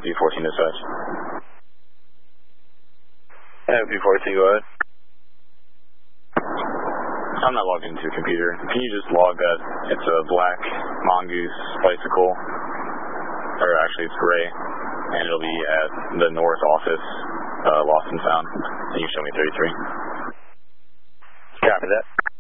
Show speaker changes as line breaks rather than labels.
FB14 dispatch. FB14, go ahead. I'm not logged into a computer. Can you just log that it's a black mongoose bicycle, or actually it's gray, and it'll be at the north office, lost and found, and you show me 33.
Copy that.